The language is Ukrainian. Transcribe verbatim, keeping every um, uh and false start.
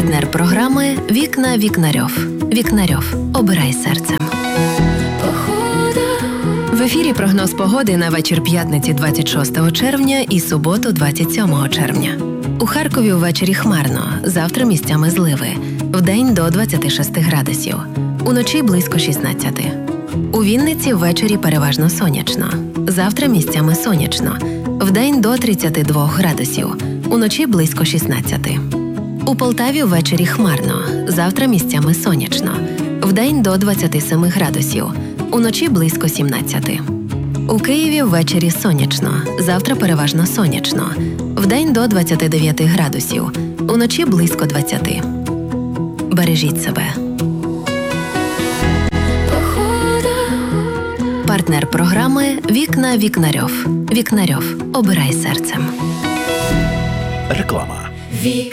Партнер програми «Вікна Вікнарьов». Вікнарьов. Обирай серцем. В ефірі прогноз погоди на вечір п'ятниці двадцять шостого червня і суботу двадцять сьомого червня. У Харкові ввечері хмарно, завтра місцями зливи. Вдень до двадцяти шести градусів. Уночі близько шістнадцяти. У Вінниці ввечері переважно сонячно. Завтра місцями сонячно. Вдень до тридцяти двох градусів. Уночі близько шістнадцяти. У Полтаві ввечері хмарно. Завтра місцями сонячно. Вдень до двадцяти семи градусів. Уночі близько сімнадцяти. У Києві ввечері сонячно. Завтра переважно сонячно. Вдень до двадцяти дев'яти градусів. Уночі близько двадцяти. Бережіть себе. Партнер програми «Вікна Вікнарьов». Вікнарьов. Обирай серцем. Реклама. Вікна.